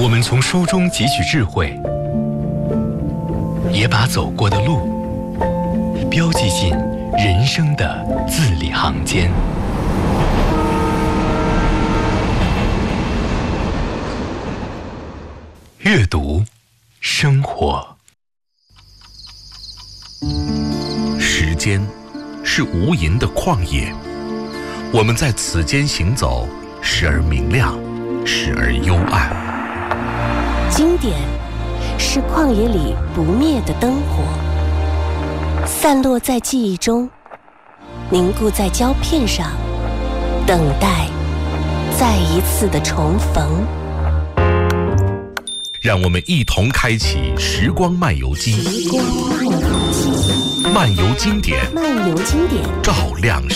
我们从书中汲取智慧，也把走过的路标记进人生的字里行间。阅读，生活。 时间是无垠的旷野，我们在此间行走，时而明亮，时而幽暗。 经典是旷野里不灭的灯火，散落在记忆中，凝固在胶片上，等待再一次的重逢。 让我们一同开启时光漫游记，漫游经典， 漫游经典， 照亮